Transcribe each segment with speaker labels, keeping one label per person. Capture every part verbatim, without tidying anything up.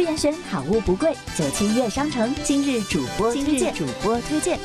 Speaker 1: 严选，好物不贵。九七悦商城今日主播推荐，主播推荐。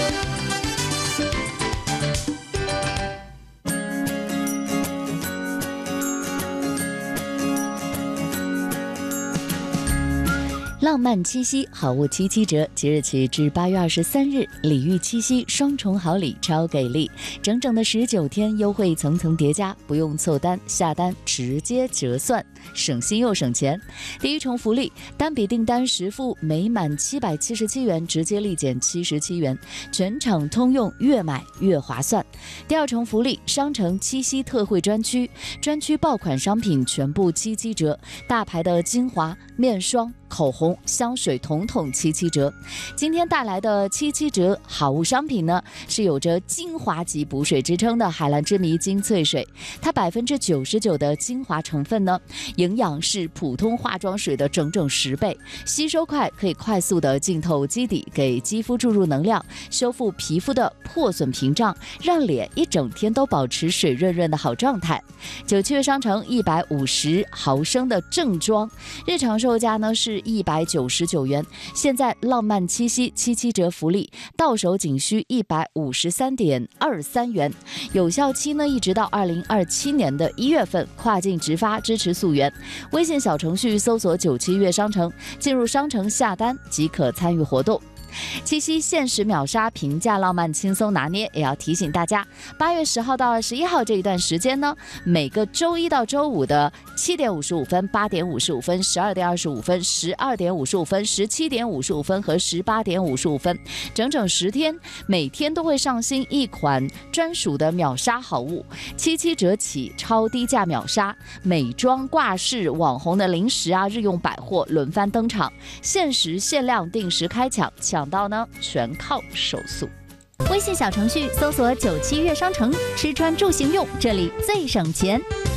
Speaker 1: 浪漫七夕好物七七折，即日起至八月二十三日，礼遇七夕双重好礼超给力，整整的十九天优惠层层叠加，不用凑单下单直接折算，省心又省钱。第一重福利，单笔订单实付每满七百七十七元直接立减七十七元，全场通用，越买越划算。第二重福利，商城七夕特惠专区，专区爆款商品全部七七折，大牌的精华、面霜、口红、香水统统七七折。今天带来的七七折好物商品呢，是有着精华级补水之称的海蓝之谜精粹水，它百分之九十九的精华成分呢，营养是普通化妆水的整整十倍，吸收快，可以快速的浸透基底，给肌肤注入能量，修复皮肤的破损屏障，让脸一整天都保持水润润的好状态。九七悦商城一百五十毫升的正装，日常售价呢是一百九十九元，现在浪漫七夕七七折福利，到手仅需一百五十三点二三元，有效期呢一直到二零二七年的一月份，跨境直发，支持溯源。微信小程序搜索九七悦商城，进入商城下单即可参与活动。七夕限时秒杀，平价浪漫轻松拿捏，也要提醒大家，八月十号到二十一号这一段时间呢，每个周一到周五的七点五十五分、八点五十五分、十二点二十五分、十二点五十五分、十七点五十五分和十八点五十五分，整整十天，每天都会上新一款专属的秒杀好物，七七折起，超低价秒杀，美妆、挂饰、网红的零食啊、日用百货轮番登场，限时限量，定时开抢，抢到呢全靠手速。微信小程序搜索九七悦商城，吃穿住行用，这里最省钱。